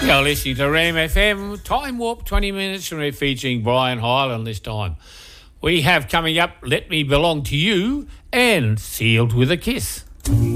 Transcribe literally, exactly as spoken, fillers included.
You're listening to Ram F M, Time Warp, twenty minutes, and we're featuring Brian Hyland this time. We have coming up Let Me Belong to You and Sealed with a Kiss.